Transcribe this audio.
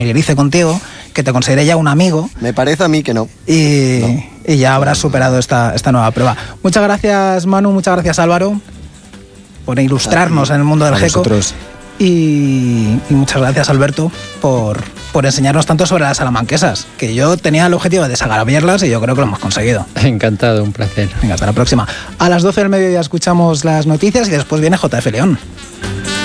familiarice contigo, que te considere ya un amigo. Me parece a mí que no. Y ya habrás superado esta nueva prueba. Muchas gracias, Manu, muchas gracias, Álvaro, por ilustrarnos en el mundo del GECO. Y muchas gracias, Alberto, por enseñarnos tanto sobre las salamanquesas, que yo tenía el objetivo de desagraviarlas y yo creo que lo hemos conseguido. Encantado, un placer. Venga, hasta la próxima. A las 12 del mediodía escuchamos las noticias y después viene JF León.